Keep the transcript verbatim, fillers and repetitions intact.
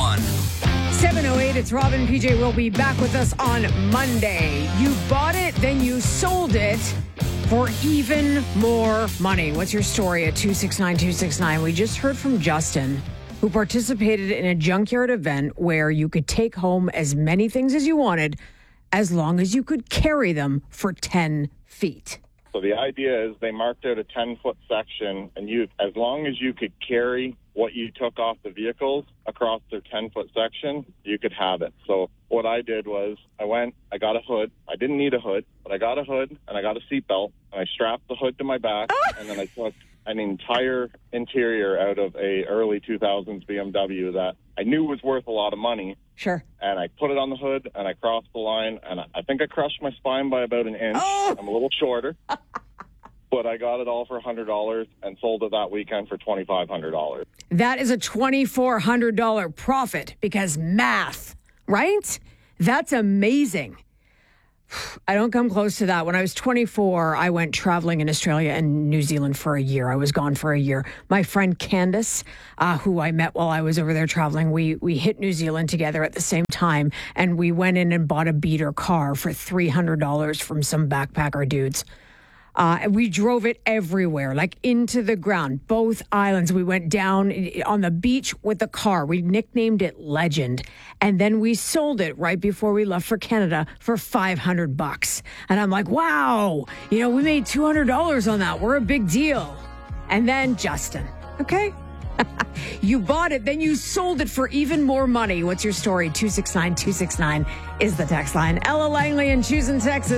one. seven oh eight, it's Robin. P J will be back with us on Monday. You bought it, then you sold it for even more money. What's your story at two six nine two six nine? We just heard from Justin, who participated in a junkyard event where you could take home as many things as you wanted as long as you could carry them for ten feet. So the idea is they marked out a ten-foot section, and you, as long as you could carry what you took off the vehicles across their ten-foot section, you could have it. So what I did was I went, I got a hood. I didn't need a hood, but I got a hood, and I got a seatbelt, and I strapped the hood to my back, and then I took an entire interior out of a early two thousands B M W that I knew was worth a lot of money. Sure. And I put it on the hood, and I crossed the line, and I think I crushed my spine by about an inch. Oh. I'm a little shorter. But I got it all for one hundred dollars and sold it that weekend for twenty-five hundred dollars. That is a twenty-four hundred dollars profit because math, right? That's amazing. I don't come close to that. When I was twenty-four, I went traveling in Australia and New Zealand for a year. I was gone for a year. My friend Candace, uh, who I met while I was over there traveling, we we hit New Zealand together at the same time, and we went in and bought a beater car for three hundred dollars from some backpacker dudes. Uh, we drove it everywhere, like into the ground, both islands. We went down on the beach with the car. We nicknamed it Legend. And then we sold it right before we left for Canada for five hundred bucks. And I'm like, wow, you know, we made two hundred dollars on that. We're a big deal. And then Justin, okay? You bought it, then you sold it for even more money. What's your story? two six nine two six nine is the text line. Ella Langley in Choosing, Texas.